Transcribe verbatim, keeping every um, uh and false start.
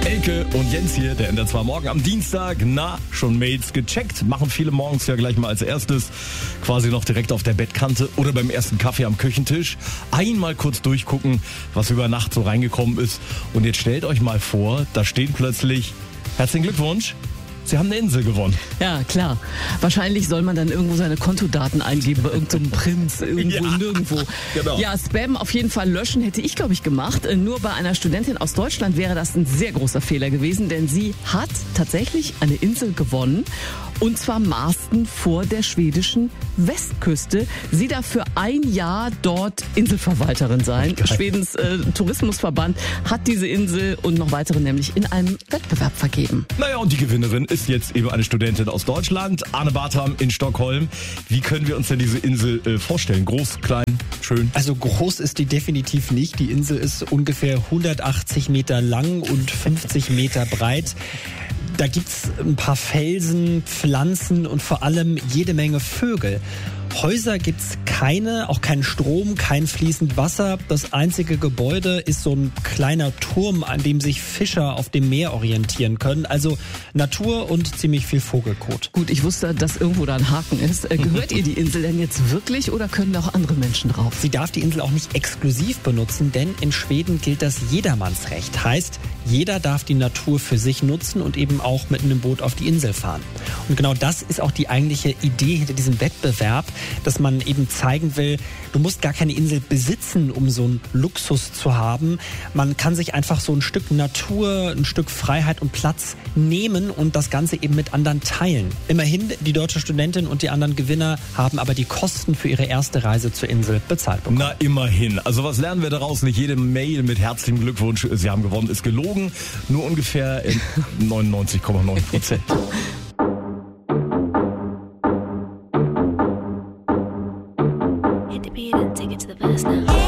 Elke und Jens hier, der N D R zwei Morgen am Dienstag. Na, schon Mails gecheckt? Machen viele morgens ja gleich mal als erstes. Quasi noch direkt auf der Bettkante oder beim ersten Kaffee am Küchentisch. Einmal kurz durchgucken, was über Nacht so reingekommen ist. Und jetzt stellt euch mal vor, da steht plötzlich: Herzlichen Glückwunsch, Sie haben eine Insel gewonnen. Ja, klar. Wahrscheinlich soll man dann irgendwo seine Kontodaten eingeben bei irgendeinem Prinz, irgendwo, Ja, nirgendwo. genau. Ja, Spam auf jeden Fall löschen hätte ich, glaube ich, gemacht. Nur bei einer Studentin aus Deutschland wäre das ein sehr großer Fehler gewesen, denn sie hat tatsächlich eine Insel gewonnen. Und zwar Marsden vor der schwedischen Westküste. Sie darf für ein Jahr dort Inselverwalterin sein. Geil. Schwedens äh, Tourismusverband hat diese Insel und noch weitere nämlich in einem Wettbewerb vergeben. Naja, und die Gewinnerin ist jetzt eben eine Studentin aus Deutschland, Anne Bartham in Stockholm. Wie können wir uns denn diese Insel äh, vorstellen? Groß, klein, schön? Also groß ist die definitiv nicht. Die Insel ist ungefähr hundertachtzig Meter lang und fünfzig Meter breit. Da gibt's ein paar Felsen, Pflanzen und vor allem jede Menge Vögel. Häuser gibt's keine, auch kein Strom, kein fließend Wasser. Das einzige Gebäude ist so ein kleiner Turm, an dem sich Fischer auf dem Meer orientieren können. Also Natur und ziemlich viel Vogelkot. Gut, ich wusste, dass irgendwo da ein Haken ist. Äh, gehört ihr die Insel denn jetzt wirklich oder können da auch andere Menschen drauf? Sie darf die Insel auch nicht exklusiv benutzen, denn in Schweden gilt das Jedermannsrecht. Heißt, jeder darf die Natur für sich nutzen und eben auch mit einem Boot auf die Insel fahren. Und genau das ist auch die eigentliche Idee hinter diesem Wettbewerb, dass man eben zeigen will, du musst gar keine Insel besitzen, um so einen Luxus zu haben. Man kann sich einfach so ein Stück Natur, ein Stück Freiheit und Platz nehmen und das Ganze eben mit anderen teilen. Immerhin, die deutsche Studentin und die anderen Gewinner haben aber die Kosten für ihre erste Reise zur Insel bezahlt bekommen. Na, immerhin. Also was lernen wir daraus? Nicht jede Mail mit herzlichem Glückwunsch, Sie haben gewonnen, ist gelogen. Nur ungefähr in neunundneunzig Komma neun Prozent. Hit the beat and take it to the verse now.